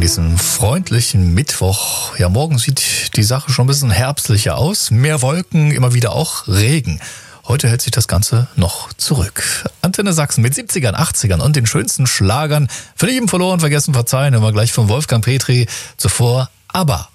diesem freundlichen Mittwoch. Ja, morgen sieht die Sache schon ein bisschen herbstlicher aus. Mehr Wolken, immer wieder auch Regen. Heute hält sich das Ganze noch zurück. Antenne Sachsen mit 70ern, 80ern und den schönsten Schlagern. Verlieben, verloren, vergessen, verzeihen. Immer gleich von Wolfgang Petri. Zuvor ABBA.